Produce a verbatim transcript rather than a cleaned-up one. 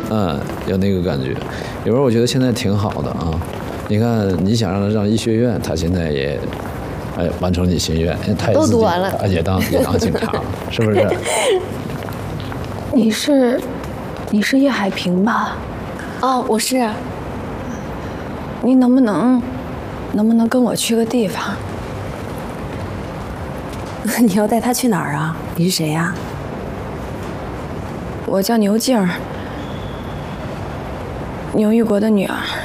嗯，有那个感觉。有时候我觉得现在挺好的啊。你看，你想让他上医学院，他现在也，哎，完成你心愿，他也都自己读完了， 也当也当警察了，是不是？ 你是，你是叶海平吧？ 哦，我是。 你能不能，能不能跟我去个地方？ 你要带他去哪儿啊？你是谁呀？ 我叫牛静儿，牛玉国的女儿。